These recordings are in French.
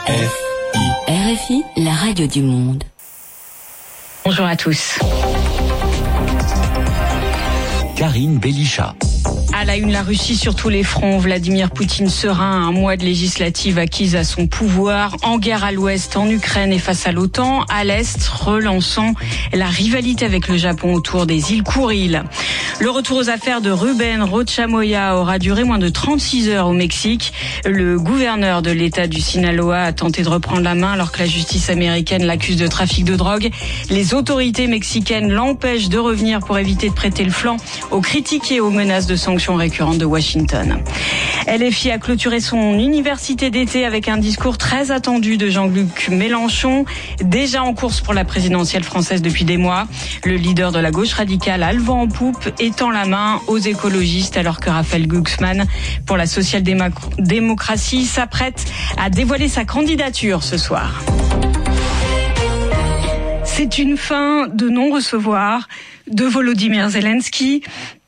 RFI, la radio du monde. Bonjour à tous. Karine Belisha. À la une, la Russie sur tous les fronts. Vladimir Poutine serein à un mois de législatives acquises à son pouvoir. En guerre à l'ouest, en Ukraine et face à l'OTAN. À l'est, relançant la rivalité avec le Japon autour des îles Kuriles. Le retour aux affaires de Rubén Rochamoya aura duré moins de 36 heures au Mexique. Le gouverneur de l'État du Sinaloa a tenté de reprendre la main alors que la justice américaine l'accuse de trafic de drogue. Les autorités mexicaines l'empêchent de revenir pour éviter de prêter le flanc aux critiques et aux menaces de sanctions récurrentes de Washington. LFI a clôturé son université d'été avec un discours très attendu de Jean-Luc Mélenchon, déjà en course pour la présidentielle française depuis des mois. Le leader de la gauche radicale a le vent en poupe et tend la main aux écologistes alors que Raphaël Glucksmann pour la social-démocratie s'apprête à dévoiler sa candidature ce soir. C'est une fin de non-recevoir de Volodymyr Zelensky.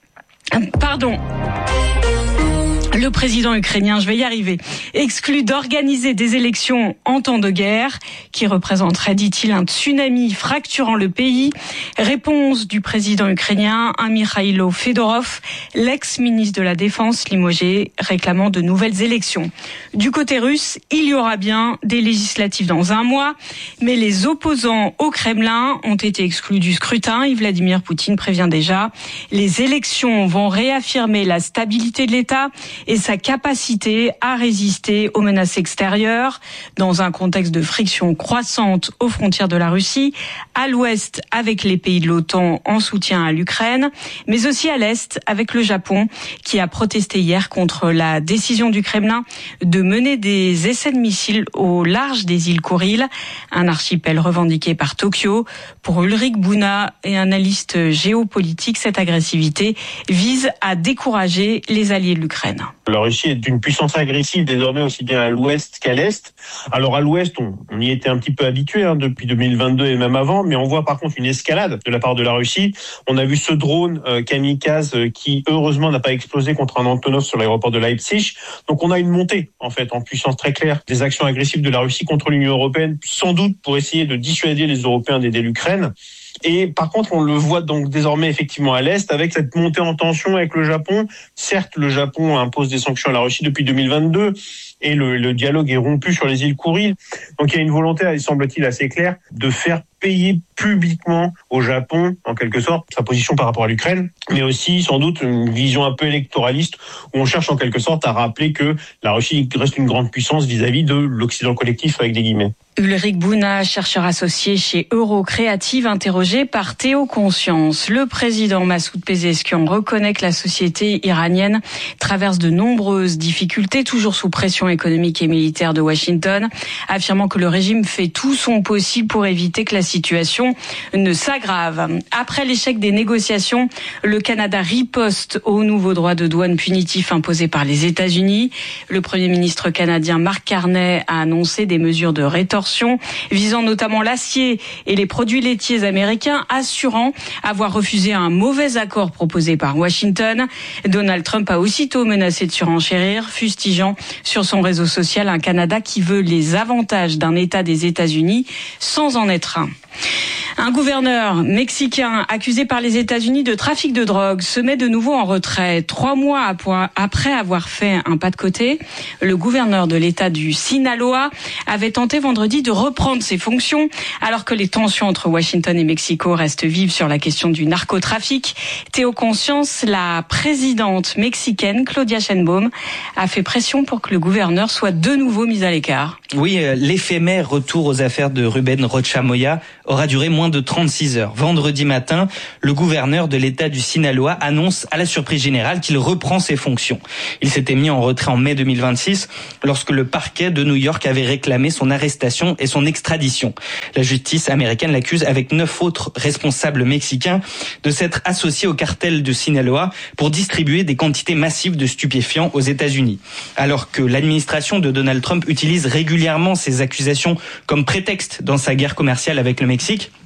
Le président ukrainien, je vais y arriver, exclut d'organiser des élections en temps de guerre qui représenteraient, dit-il, un tsunami fracturant le pays. Réponse du président ukrainien, Mikhailo Fedorov, l'ex-ministre de la Défense limogé, réclamant de nouvelles élections. Du côté russe, il y aura bien des législatives dans un mois, mais les opposants au Kremlin ont été exclus du scrutin et Vladimir Poutine prévient déjà. Les élections vont réaffirmer la stabilité de l'État et sa capacité à résister aux menaces extérieures dans un contexte de friction croissante aux frontières de la Russie, à l'ouest avec les pays de l'OTAN en soutien à l'Ukraine, mais aussi à l'est avec le Japon qui a protesté hier contre la décision du Kremlin de mener des essais de missiles au large des îles Kuriles, un archipel revendiqué par Tokyo. Pour Ulrich Buna et analyste géopolitique, cette agressivité vise à décourager les alliés de l'Ukraine. La Russie est une puissance agressive désormais aussi bien à l'ouest qu'à l'est. Alors à l'ouest, on y était un petit peu habitué depuis 2022 et même avant, mais on voit par contre une escalade de la part de la Russie. On a vu ce drone kamikaze qui heureusement n'a pas explosé contre un Antonov sur l'aéroport de Leipzig. Donc on a une montée en fait en puissance très claire des actions agressives de la Russie contre l'Union européenne, sans doute pour essayer de dissuader les Européens d'aider l'Ukraine. Et par contre, on le voit donc désormais effectivement à l'Est avec cette montée en tension avec le Japon. Certes, le Japon impose des sanctions à la Russie depuis 2022 et le dialogue est rompu sur les îles Kuriles. Donc il y a une volonté, il semble-t-il assez claire, de faire payer publiquement au Japon, en quelque sorte, sa position par rapport à l'Ukraine, mais aussi sans doute une vision un peu électoraliste où on cherche en quelque sorte à rappeler que la Russie reste une grande puissance vis-à-vis de l'Occident collectif avec des guillemets. Ulrich Buna, chercheur associé chez Eurocréative, interrogé par Théo Conscience. Le président Massoud Pezeshkian reconnaît que la société iranienne traverse de nombreuses difficultés, toujours sous pression économique et militaire de Washington, affirmant que le régime fait tout son possible pour éviter que la situation ne s'aggrave. Après l'échec des négociations, le Canada riposte aux nouveaux droits de douane punitifs imposés par les États-Unis. Le Premier ministre canadien Mark Carney a annoncé des mesures de rétorsion visant notamment l'acier et les produits laitiers américains, assurant avoir refusé un mauvais accord proposé par Washington. Donald Trump a aussitôt menacé de surenchérir, fustigeant sur son réseau social un Canada qui veut les avantages d'un État des États-Unis sans en être un. Un gouverneur mexicain accusé par les États-Unis de trafic de drogue se met de nouveau en retrait. 3 mois après avoir fait un pas de côté, le gouverneur de l'État du Sinaloa avait tenté vendredi de reprendre ses fonctions alors que les tensions entre Washington et Mexico restent vives sur la question du narcotrafic. Théo Conscience, la présidente mexicaine Claudia Sheinbaum a fait pression pour que le gouverneur soit de nouveau mis à l'écart. Oui, l'éphémère retour aux affaires de Rubén Rochamoya aura duré moins de 36 heures. Vendredi matin, le gouverneur de l'État du Sinaloa annonce à la surprise générale qu'il reprend ses fonctions. Il s'était mis en retrait en mai 2026 lorsque le parquet de New York avait réclamé son arrestation et son extradition. La justice américaine l'accuse avec 9 autres responsables mexicains de s'être associés au cartel de Sinaloa pour distribuer des quantités massives de stupéfiants aux États-Unis. Alors que l'administration de Donald Trump utilise régulièrement ces accusations comme prétexte dans sa guerre commerciale avec le Mexique,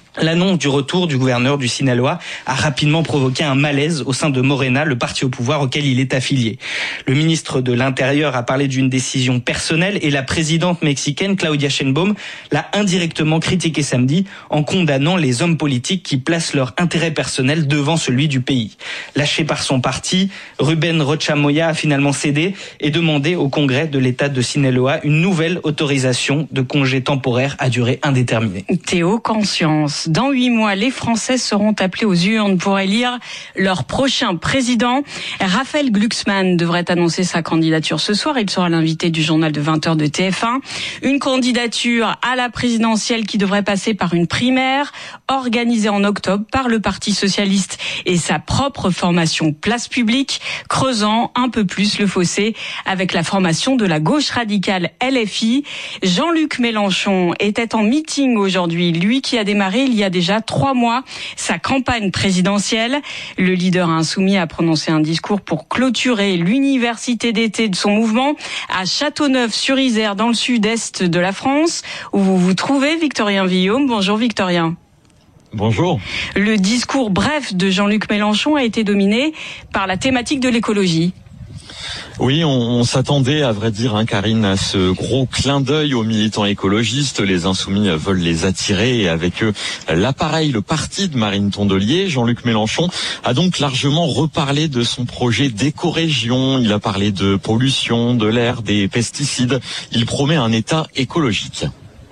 L'annonce du retour du gouverneur du Sinaloa a rapidement provoqué un malaise au sein de Morena, le parti au pouvoir auquel il est affilié. Le ministre de l'Intérieur a parlé d'une décision personnelle et la présidente mexicaine Claudia Sheinbaum l'a indirectement critiqué samedi en condamnant les hommes politiques qui placent leur intérêt personnel devant celui du pays. Lâché par son parti, Rubén Rocha Moya a finalement cédé et demandé au Congrès de l'État de Sinaloa une nouvelle autorisation de congé temporaire à durée indéterminée. Théo Conscience. Dans 8 mois, les Français seront appelés aux urnes pour élire leur prochain président. Raphaël Glucksmann devrait annoncer sa candidature ce soir. Il sera l'invité du journal de 20h de TF1. Une candidature à la présidentielle qui devrait passer par une primaire organisée en octobre par le Parti socialiste et sa propre formation Place Publique, creusant un peu plus le fossé avec la formation de la gauche radicale LFI. Jean-Luc Mélenchon était en meeting aujourd'hui, lui qui a démarré il y a déjà 3 mois sa campagne présidentielle. Le leader insoumis a prononcé un discours pour clôturer l'université d'été de son mouvement à Châteauneuf-sur-Isère dans le sud-est de la France où vous vous trouvez, Victorien Villaume. Bonjour Victorien. Bonjour. Le discours bref de Jean-Luc Mélenchon a été dominé par la thématique de l'écologie. Oui, on s'attendait, à vrai dire, Karine, à ce gros clin d'œil aux militants écologistes. Les Insoumis veulent les attirer et avec eux, l'appareil, le parti de Marine Tondelier. Jean-Luc Mélenchon a donc largement reparlé de son projet d'éco-région. Il a parlé de pollution, de l'air, des pesticides. Il promet un État écologique.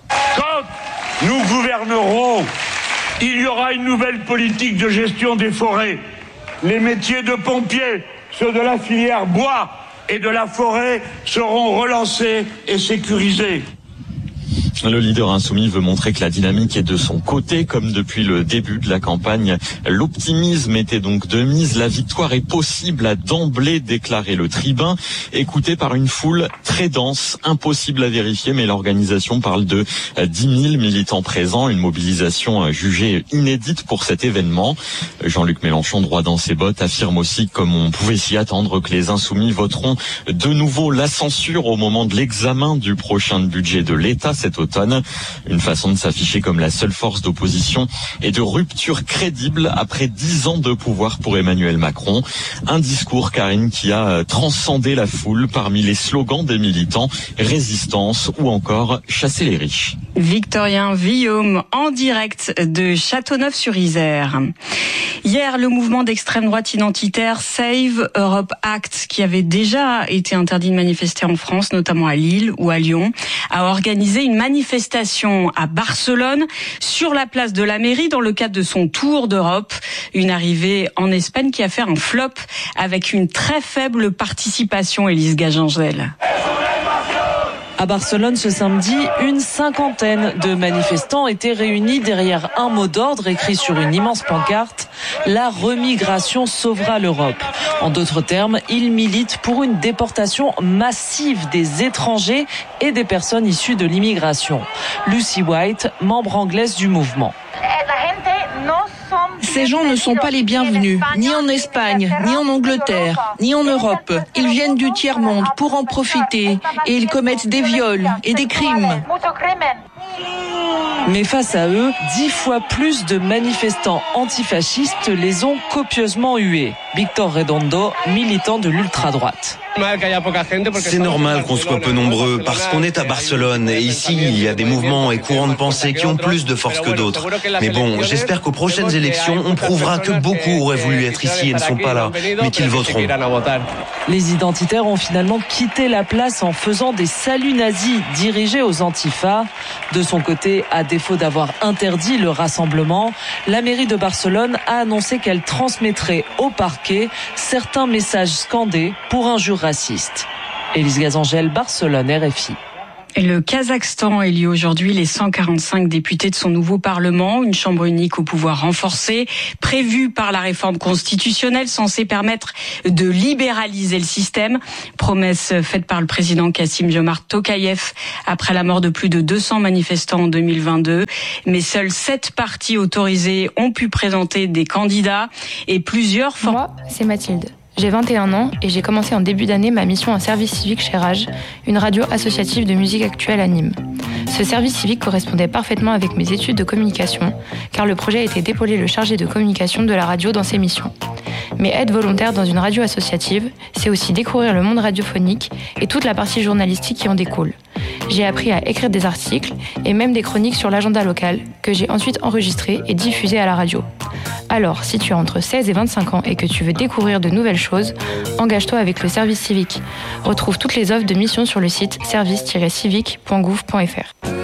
Quand nous gouvernerons, il y aura une nouvelle politique de gestion des forêts. Les métiers de pompiers, ceux de la filière bois et de la forêt seront relancés et sécurisés. Le leader insoumis veut montrer que la dynamique est de son côté, comme depuis le début de la campagne. L'optimisme était donc de mise. La victoire est possible, a d'emblée déclaré le tribun, écouté par une foule très dense, impossible à vérifier, mais l'organisation parle de 10 000 militants présents, une mobilisation jugée inédite pour cet événement. Jean-Luc Mélenchon, droit dans ses bottes, affirme aussi, comme on pouvait s'y attendre, que les insoumis voteront de nouveau la censure au moment de l'examen du prochain budget de l'État cet automne. Une façon de s'afficher comme la seule force d'opposition et de rupture crédible après 10 ans de pouvoir pour Emmanuel Macron. Un discours, Karine, qui a transcendé la foule parmi les slogans des militants, résistance ou encore chasser les riches. Victorien Villaume en direct de Châteauneuf-sur-Isère. Hier, le mouvement d'extrême droite identitaire Save Europe Act, qui avait déjà été interdit de manifester en France, notamment à Lille ou à Lyon, a organisé une manifestation à Barcelone, sur la place de la mairie, dans le cadre de son tour d'Europe. Une arrivée en Espagne qui a fait un flop avec une très faible participation, Élise Gagangel. À Barcelone, ce samedi, une 50aine de manifestants étaient réunis derrière un mot d'ordre écrit sur une immense pancarte « La remigration sauvera l'Europe ». En d'autres termes, ils militent pour une déportation massive des étrangers et des personnes issues de l'immigration. Lucy White, membre anglaise du mouvement. Ces gens ne sont pas les bienvenus, ni en Espagne, ni en Angleterre, ni en Europe. Ils viennent du tiers-monde pour en profiter et ils commettent des viols et des crimes. Mais face à eux, 10 fois plus de manifestants antifascistes les ont copieusement hués. Victor Redondo, militant de l'ultra-droite. C'est normal qu'on soit peu nombreux parce qu'on est à Barcelone et ici il y a des mouvements et courants de pensée qui ont plus de force que d'autres. Mais bon, j'espère qu'aux prochaines élections, on prouvera que beaucoup auraient voulu être ici et ne sont pas là, mais qu'ils voteront. Les identitaires ont finalement quitté la place en faisant des saluts nazis dirigés aux antifas. De son côté, à défaut d'avoir interdit le rassemblement, la mairie de Barcelone a annoncé qu'elle transmettrait au parquet certains messages scandés pour injures racistes. Élise Gazangel, Barcelone, RFI. Et le Kazakhstan élit aujourd'hui les 145 députés de son nouveau Parlement, une chambre unique au pouvoir renforcé, prévue par la réforme constitutionnelle censée permettre de libéraliser le système. Promesse faite par le président Kassym-Jomart Tokayev après la mort de plus de 200 manifestants en 2022. Mais seuls 7 partis autorisés ont pu présenter des candidats et plusieurs... Moi, c'est Mathilde. J'ai 21 ans et j'ai commencé en début d'année ma mission en service civique chez Rage, une radio associative de musique actuelle à Nîmes. Ce service civique correspondait parfaitement avec mes études de communication, car le projet était d'épauler le chargé de communication de la radio dans ses missions. Mais être volontaire dans une radio associative, c'est aussi découvrir le monde radiophonique et toute la partie journalistique qui en découle. J'ai appris à écrire des articles et même des chroniques sur l'agenda local que j'ai ensuite enregistrées et diffusées à la radio. Alors, si tu as entre 16 et 25 ans et que tu veux découvrir de nouvelles choses, engage-toi avec le service civique. Retrouve toutes les offres de mission sur le site service-civique.gouv.fr.